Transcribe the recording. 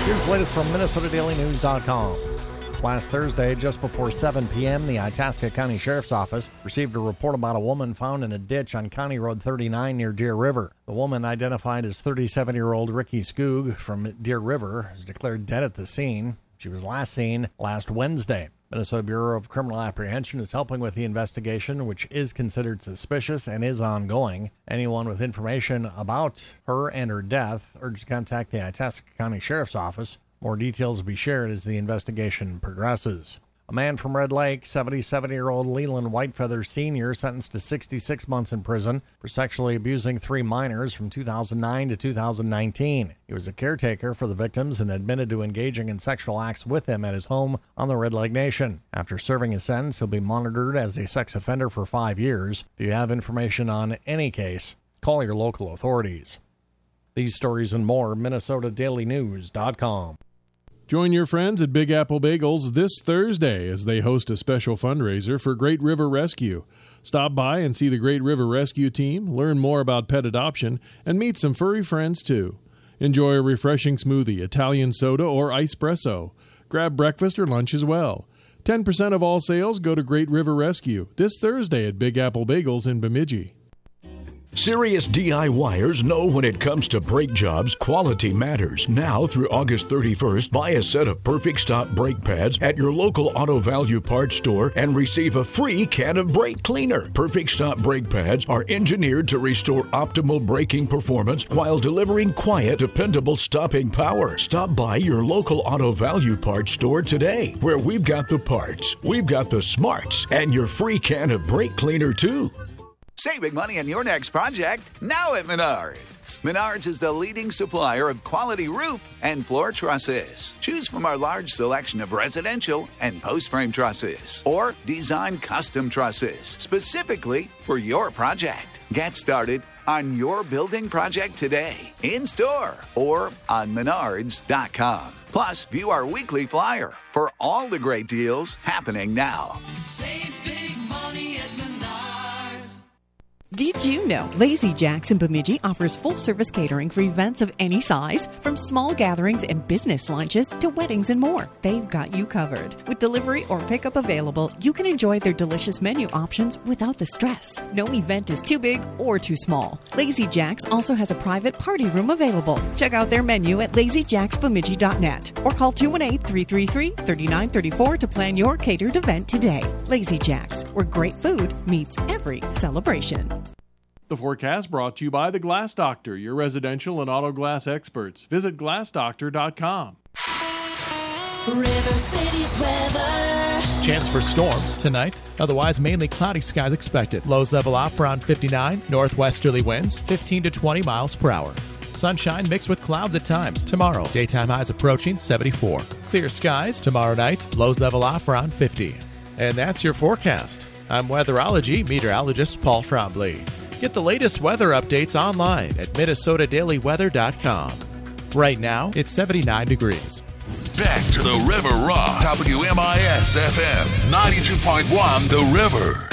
Here's the latest from MinnesotaDailyNews.com. Last Thursday, just before 7 p.m., the Itasca County Sheriff's Office received a report about a woman found in a ditch on County Road 39 near Deer River. The woman, identified as 37-year-old Ricky Skoog from Deer River, is declared dead at the scene. She was last seen last Wednesday. Minnesota Bureau of Criminal Apprehension is helping with the investigation, which is considered suspicious and is ongoing. Anyone with information about her and her death urged to contact the Itasca County Sheriff's Office. More details will be shared as the investigation progresses. A man from Red Lake, 77-year-old Leland Whitefeather Sr., sentenced to 66 months in prison for sexually abusing 3 minors from 2009 to 2019. He was a caretaker for the victims and admitted to engaging in sexual acts with them at his home on the Red Lake Nation. After serving his sentence, he'll be monitored as a sex offender for 5 years. If you have information on any case, call your local authorities. These stories and more, MinnesotaDailyNews.com. Join your friends at Big Apple Bagels this Thursday as they host a special fundraiser for Great River Rescue. Stop by and see the Great River Rescue team, learn more about pet adoption, and meet some furry friends too. Enjoy a refreshing smoothie, Italian soda, or icepresso. Grab breakfast or lunch as well. 10% of all sales go to Great River Rescue this Thursday at Big Apple Bagels in Bemidji. Serious DIYers know when it comes to brake jobs, quality matters. Now through August 31st, buy a set of Perfect Stop brake pads at your local Auto Value Parts store and receive a free can of brake cleaner. Perfect Stop brake pads are engineered to restore optimal braking performance while delivering quiet, dependable stopping power. Stop by your local Auto Value Parts store today, where we've got the parts, we've got the smarts, and your free can of brake cleaner too. Saving money on your next project now at Menards. Menards is the leading supplier of quality roof and floor trusses. Choose from our large selection of residential and post-frame trusses or design custom trusses specifically for your project. Get started on your building project today, in-store or on Menards.com. Plus, view our weekly flyer for all the great deals happening now. Save big money at Menards. Did you know Lazy Jack's in Bemidji offers full-service catering for events of any size, from small gatherings and business lunches to weddings and more? They've got you covered. With delivery or pickup available, you can enjoy their delicious menu options without the stress. No event is too big or too small. Lazy Jack's also has a private party room available. Check out their menu at lazyjacksbemidji.net or call 218-333-3934 to plan your catered event today. Lazy Jack's, where great food meets every celebration. The forecast brought to you by The Glass Doctor, your residential and auto glass experts. Visit glassdoctor.com. River City's weather. Chance for storms tonight. Otherwise, mainly cloudy skies expected. Lows level off around 59. Northwesterly winds 15 to 20 miles per hour. Sunshine mixed with clouds at times. Tomorrow, daytime highs approaching 74. Clear skies tomorrow night. Lows level off around 50. And that's your forecast. I'm weatherology meteorologist Paul Trombley. Get the latest weather updates online at MinnesotaDailyWeather.com. Right now, it's 79 degrees. Back to the River Rock, WMIS FM 92.1 The River.